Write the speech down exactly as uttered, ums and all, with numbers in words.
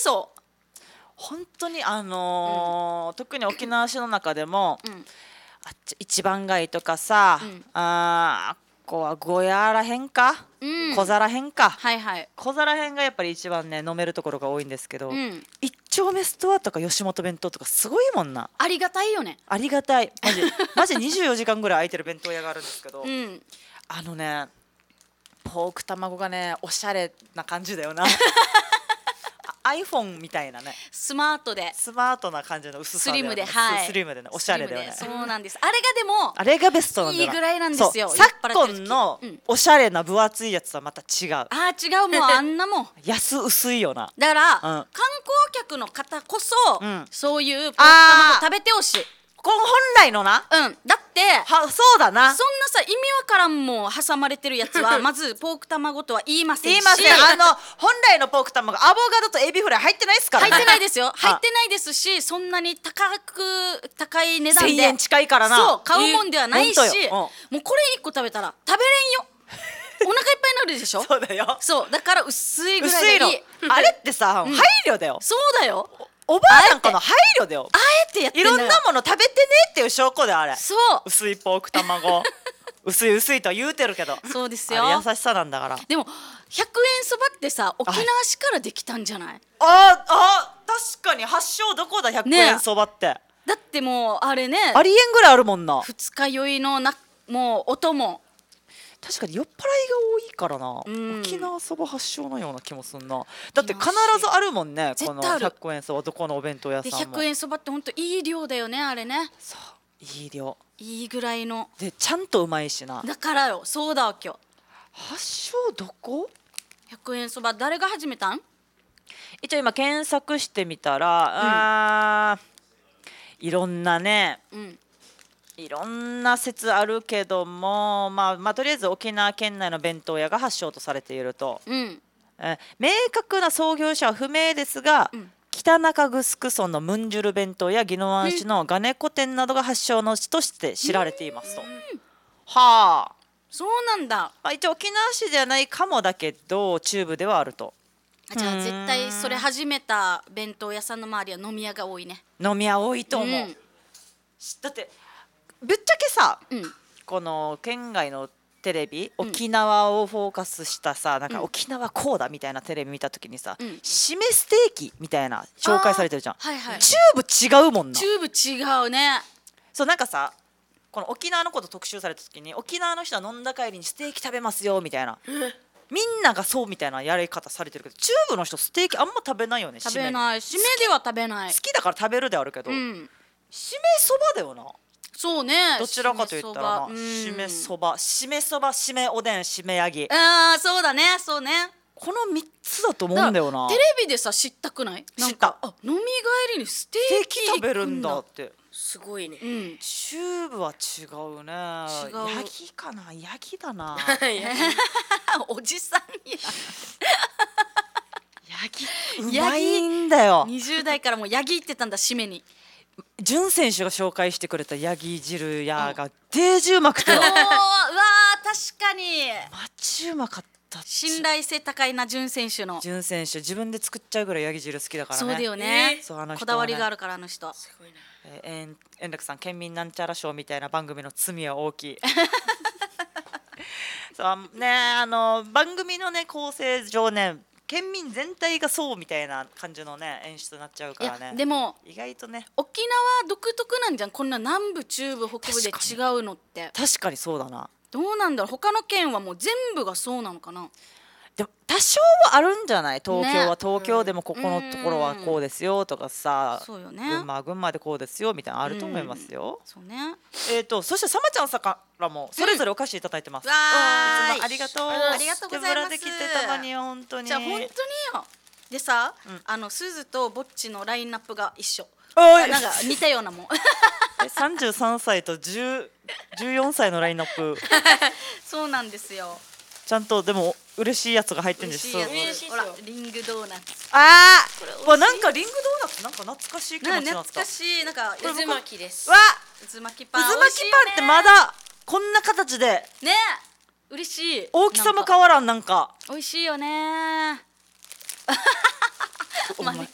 そう本当にあのーうん、特に沖縄市の中でも、うん、あっち一番街とかさ、うん、あーここは小屋らへんか、うん、小皿へんか、 はいはい、 小皿へんがやっぱり一番ね飲めるところが多いんですけど、うん、一丁目ストアとか吉本弁当とかすごいもんな。 ありがたいよね。 ありがたいマジマジにじゅうよじかんぐらい空いてる弁当屋があるんですけど、うん、あのねポーク卵がねおしゃれな感じだよなiPhone みたいなね、 スマートでスマートな感じの薄さだよね、 スリムで、はい、 スリムでねおしゃれだよね。 そうなんです。あれがでもあれがベストなんだよ。 いいぐらいなんですよ。 昨今のおしゃれな分厚いやつとはまた違う。あー違う、もうあんなもん安薄いよな。 だから、うん、観光客の方こそ、うん、そういうポーク卵食べてほしい。 この本来のな、 うん、だってはそうだな、 そんなさ意味わからんもん挟まれてるやつはまずポーク卵とは言いませんし、 言いません。あの本来のポーク卵アボカドとエビフライ入ってないですからね。 入ってないですよ、入ってないですし、そんなに高く高い値段でせんえん近いからな、 そう買うもんではないし、 えー、 もうこれいっこ食べたら食べれんよお腹いっぱいになるでしょそうだよ。 そうだから薄いぐらいがいい。 あれってさ、うん、配慮だよ。 そうだよ、 おばあなんかの配慮だよ。 あえてやってんだよ。 いろんなもの食べてねっていう証拠であれ。 そう薄いポーク卵薄い薄いとは言うてるけど、 そうですよ、 あれ優しさなんだから。 でもひゃくえんそばってさ沖縄市からできたんじゃない？ ああ確かに発祥どこだひゃくえんそばって、ね、 だってもうあれねありえんぐらいあるもんな。 二日酔いのなもう音も確かに酔っ払いが多いからな、うん、沖縄そば発祥のような気もすんな。だって必ずあるもんね、このひゃくえんそばどこのお弁当屋さんも。 でひゃくえんそばってほんといい量だよね、あれね。 そういい量、 いいぐらいのでちゃんとうまいしな。 だからよ、そうだわ今日。 発祥どこ？ ひゃくえんそば誰が始めたん？ 一応今検索してみたら、うん、あいろんなね、うんいろんな説あるけども、まあ、まあとりあえず沖縄県内の弁当屋が発祥とされていると、うん、え明確な創業者は不明ですが、うん、北中城村のムンジュル弁当や宜野湾市のガネコ店などが発祥の地として知られていますと、うん、はあそうなんだ、 まあ、一応沖縄市ではないかもだけど中部ではあると。 じゃあ絶対それ始めた弁当屋さんの周りは飲み屋が多いね。 飲み屋多いと思う、うん、だってぶっちゃけさ、うん、この県外のテレビ、うん、沖縄をフォーカスしたさなんか沖縄こうだみたいなテレビ見た時にさ、うん、締めステーキみたいな紹介されてるじゃん、はいはい、チューブ違うもんな。 チューブ違うね。 そうなんかさこの沖縄のこと特集された時に沖縄の人は飲んだ帰りにステーキ食べますよみたいなみんながそうみたいなやり方されてるけど、チューブの人ステーキあんま食べないよね。 食べない、締めでは食べない。 好きだから食べるであるけど、うん、締めそばだよな。 そうね、 どちらかといったらな、締めそば、締めそば、締めおでん、締め焼き。 ああそうだね、そうね、 このみっつだと思うんだよな。 テレビでさ知ったくない？ 知った。 あ飲み帰りにステーキ食べるんだって。 すごいね、うん、 チューブは違うね。違う。ヤギかな、ヤギだなおじさんやヤギうまいんだよ。 にじゅう代からもうヤギ言ってたんだ締めに。 潤選手が紹介してくれたヤギ汁屋がデージうまくて、うん、うわー確かにマジうまかった。 信頼性高いな潤選手の。 潤選手自分で作っちゃうぐらいヤギ汁好きだからね。 そうだよね、 そうあの人はね、 こだわりがあるからあの人すごいね。 えー、円楽さん県民なんちゃら賞みたいな番組の罪は大きいそうね、あの番組のね構成上ね県民全体がそうみたいな感じのね演出になっちゃうからね。 でも意外とね沖縄独特なんじゃん、こんな南部中部北部で違うのって。 確かにそうだな。 どうなんだろう、他の県はもう全部がそうなのかな。 でも多少はあるんじゃない？東京は東京でもここのところはこうですよとかさ、 そうよね、 群馬は群馬でこうですよみたいなのあると思いますよ。 そうね。 えっとそしてさまちゃんさんからもそれぞれお菓子いただいてます。 わーい、 いつもありがとう。 ありがとうございます。 手ぶらで来てたまに本当に。 じゃあ本当によ。でさ、あのすずとぼっちのラインナップが一緒。なんか似たようなもんさんじゅうさんさいとじゅうよんさいのラインナップそうなんですよ。 ちゃんとでも嬉しいやつが入ってるんです。 ほらリングドーナツ。 ああわなんかリングドーナツなんか懐かしい気持ちになった。 懐かしい。なんか渦巻きです。 わ渦巻きパン渦巻きパンってまだこんな形でね嬉しい。 大きさも変わらん。なんか美味しいよね